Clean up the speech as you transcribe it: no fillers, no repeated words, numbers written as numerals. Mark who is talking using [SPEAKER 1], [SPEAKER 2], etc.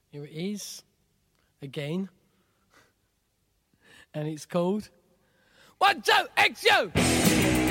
[SPEAKER 1] Here it is, again. And it's called 1, 2, X, you!